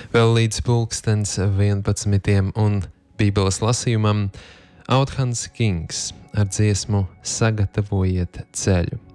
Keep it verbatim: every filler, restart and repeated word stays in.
Vēl līdz pulkstens vienpadsmitajam un Bībeles lasījumam Outhans Kings ar dziesmu Sagatavojiet ceļu.